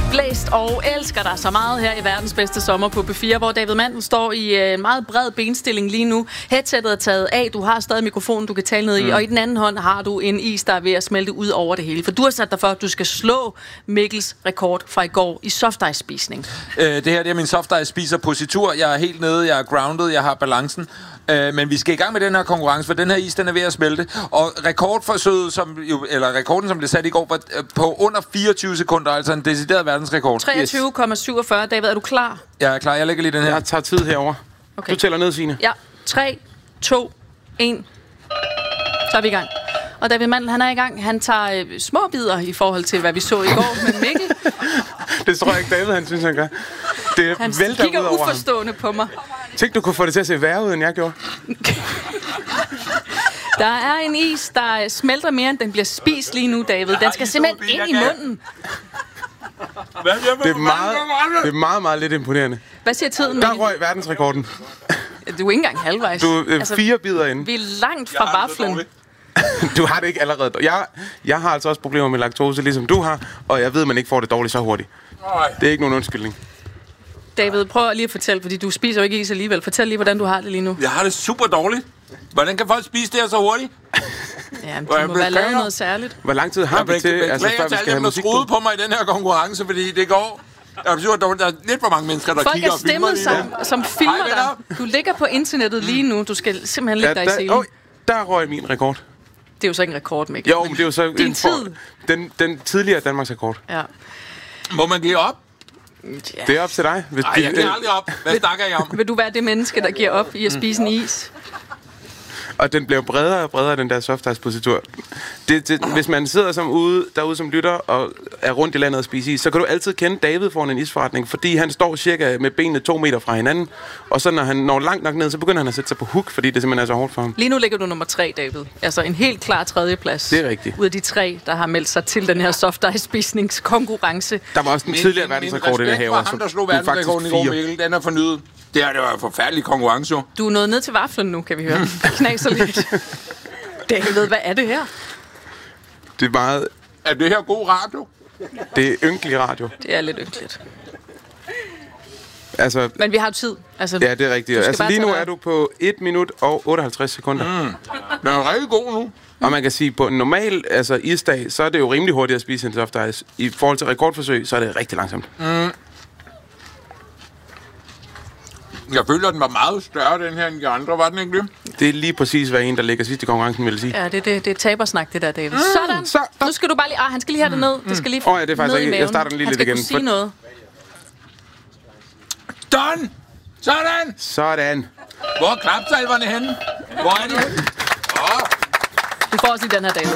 blæst og elsker dig så meget her i verdens bedste sommer på B4, hvor David Mandel står i en meget bred benstilling lige nu. Headsettet er taget af, du har stadig mikrofonen, du kan tale ned i, og i den anden hånd har du en is, der er ved at smelte ud over det hele. For du har sat dig for, at du skal slå Mikkels rekord fra i går i softice-spisning. Det her det er min softice-spiser-positur. Jeg er helt nede, jeg er grounded, jeg har balancen. Men vi skal i gang med den her konkurrence, for den her is, den er ved at smelte. Og rekordforsøget, rekorden, som blev sat i går, var på under 24 sekunder, altså en decideret verdensrekord. 23,47. David, er du klar? Jeg er klar, jeg lægger lige den her. Jeg tager tid herover. Okay. Du tæller ned, Signe. Ja, 3, 2, 1. Så er vi i gang. Og David Mandel, han er i gang. Han tager små bidder i forhold til, hvad vi så i går med Mikkel. Det tror jeg ikke, David, han synes, han gør. Det han vælter ud kigger over uforstående ham. på mig. Tænk, du kunne få det til at se værre ud, end jeg gjorde. Der er en is, der smelter mere, end den bliver spist lige nu, David. Den skal simpelthen ind i munden. Det er meget, meget lidt imponerende. Hvad siger tiden? Der røg verdensrekorden. Du er ikke engang halvvejs. Du er 4 bidder inde. Vi er langt fra vaflen. Du har det ikke allerede. Jeg har altså også problemer med laktose, ligesom du har, og jeg ved, at man ikke får det dårligt så hurtigt. Det er ikke nogen undskyldning. David, prøv lige at fortælle, fordi du spiser jo ikke is alligevel. Fortæl lige, hvordan du har det lige nu. Jeg har det super dårligt. Hvordan kan folk spise det her så hurtigt? Ja, det må være lavet noget særligt. Hvor lang tid har vi til, altså, før vi skal have musik på? På mig i den her konkurrence, fordi det går. Der er lidt for mange mennesker, der kigger og filmer lige nu. Folk er stemmet som filmer dig. Du ligger på internettet lige nu. Du skal simpelthen lægge dig i scenen. Der røg min rekord. Det er jo så ikke en rekord, Mikkel. Jo, men det er jo så din tid. Den tidligere Danmarks rekord. Ja. Må man give op? Ja. Det er op til dig. Nej, jeg giver aldrig op. Hvad snakker jeg om? Vil du være det menneske, der giver op i at spise en is? Og den bliver bredere og bredere, den der softice-positur. Hvis man sidder derude som lytter og er rundt i landet og spiser is, så kan du altid kende David foran en isforretning, fordi han står cirka med benene 2 meter fra hinanden, og så når han når langt nok ned, så begynder han at sætte sig på hook, fordi det simpelthen er så hårdt for ham. Lige nu ligger du nummer 3, David. Altså en helt klar 3. plads. Det er rigtigt. Ud af de 3, der har meldt sig til den her softice-spisningskonkurrence. Der var også den tidligere verdensrekord i det her. Ham, der slog verdensrekorden i går, Mikkel, den er fornyet. Det var en forfærdelig konkurrence, jo. Du er nået ned til vaflen nu, kan vi høre. Knaser lidt. David, hvad er det her? Det er meget... Er det her god radio? Det er ynkelig radio. Det er lidt ynkeligt. Altså, men vi har jo tid. Altså, ja, det er rigtigt. Altså, lige nu er du på 1 minut og 58 sekunder. Den er rigtig god nu. Og man kan sige, på en normal isdag, så er det jo rimelig hurtigt at spise en softice. I forhold til rekordforsøg, så er det rigtig langsomt. Jeg føler, at den var meget større, den her, end de andre. Var den ikke det? Det er lige præcis, hvad en, der ligger sidst i konkurrencen, vil sige. Ja, det er tabersnak, det der, David. Sådan. Nu skal du bare lige... han skal lige have det ned. Det skal lige ja, det er faktisk ikke. Jeg starter den lige lidt igen. Han skal kunne sige noget. Done! Sådan! Sådan. Hvor er klapsalverne henne? Hvor er de henne? Du får også lige den her, David.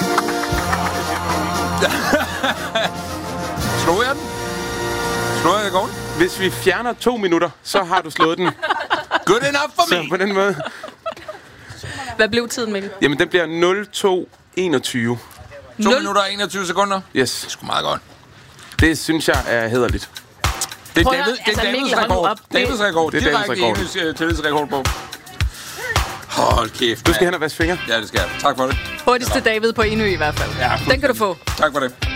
Slår jeg den? Slår jeg rekorden? Hvis vi fjerner 2 minutter, så har du slået den. Good enough for me! Så på den måde. Hvad blev tiden, Mikkel? Jamen, den bliver 02:21. 2 minutter og 21 sekunder? Yes. Det er sgu meget godt. Det synes jeg er hæderligt. Det er Davids rekord. Davids rekord. Det er Davids rekord. Direkte tillidsrekord på. Hold kæft, du skal hen og vaske fingre. Ja, det skal jeg. Tak for det. Hurtigste David på Enø i hvert fald. Ja, den kan du få. Tak for det.